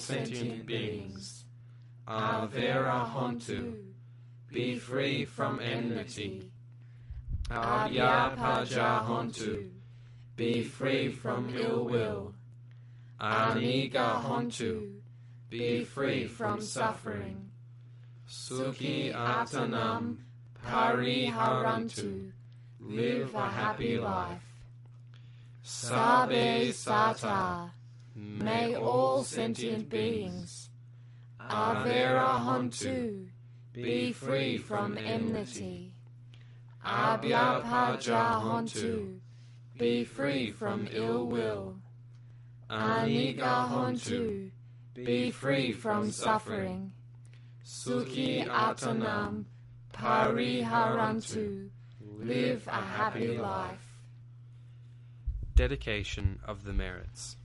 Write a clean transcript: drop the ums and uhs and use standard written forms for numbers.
sentient beings. Avera hontu, be free from enmity. Abhyapaja hontu, be free from ill will. Aniga hontu, be free from suffering. Sukhi atanam pariharantu, live a happy life. Sabe sata, may all sentient beings. Avera hontu, be free from enmity. Abhyapaja hontu, be free from ill will. Aniga hontu, be free from suffering. Sukhi atanam pariharantu, live a happy life. Dedication of the merits.